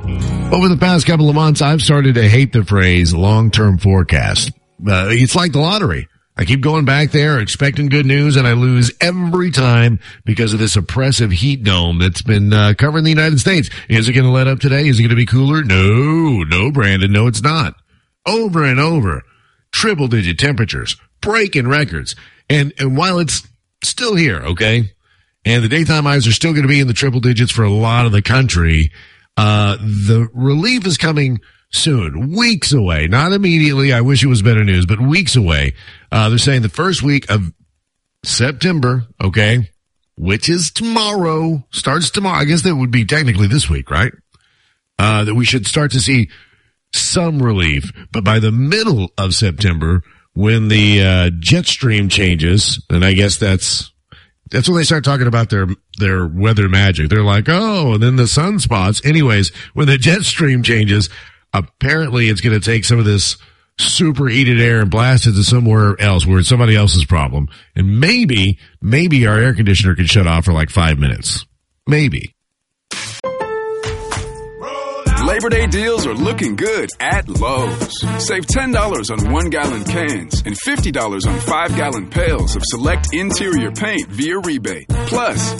Over the past couple of months, I've started to hate the phrase long-term forecast. It's like the lottery. I keep going back there expecting good news, and I lose every time because of this oppressive heat dome that's been covering the United States. Is it going to let up today? Is it going to be cooler? No, Brandon, no, it's not. Over and over. Triple-digit temperatures, breaking records. And while it's still here, okay, and the daytime highs are still going to be in the triple digits for a lot of the country, the relief is coming soon, weeks away, not immediately. I wish it was better news, but weeks away. They're saying the first week of September, okay, which is tomorrow, starts tomorrow. I guess that would be technically this week, right? That we should start to see some relief. But by the middle of September, when the jet stream changes, and I guess that's when they start talking about their weather magic. They're like, oh, and then the sunspots. Anyways, when the jet stream changes, apparently it's going to take some of this superheated air and blast it to somewhere else where it's somebody else's problem. And maybe our air conditioner can shut off for like 5 minutes. Maybe. Labor Day deals are looking good at Lowe's. Save $10 on 1-gallon cans and $50 on 5-gallon pails of select interior paint via rebate. Plus,